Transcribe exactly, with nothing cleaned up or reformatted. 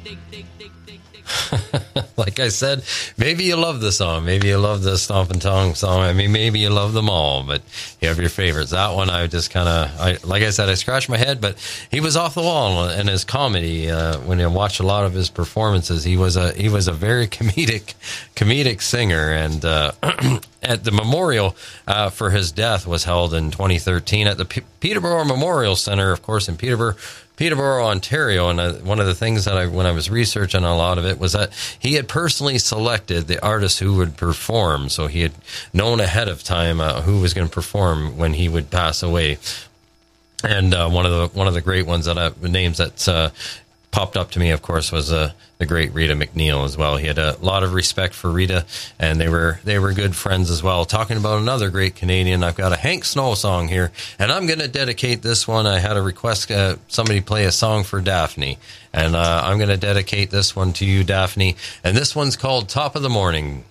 Like I said, maybe you love the song. Maybe you love the Stompin' Tongue song. I mean, maybe you love them all, but you have your favorites. That one, I just kind of, I, like I said, I scratched my head, but he was off the wall in his comedy. Uh, when you watch a lot of his performances, he was a he was a very comedic comedic singer. And uh, at the memorial uh, for his death was held in twenty thirteen at the P- Peterborough Memorial Center, of course, in Peterborough. Peterborough, Ontario, and uh, one of the things that I, when I was researching a lot of it, was that he had personally selected the artists who would perform, so he had known ahead of time uh, who was going to perform when he would pass away. And uh, one of the one of the great ones that I, the names that uh, popped up to me, of course, was uh, the great Rita McNeil as well. He had a lot of respect for Rita, and they were they were good friends as well. Talking about another great Canadian, I've got a Hank Snow song here, and I'm going to dedicate this one. I had a request, uh, somebody play a song for Daphne, and uh, I'm going to dedicate this one to you, Daphne, and this one's called Top of the Morning.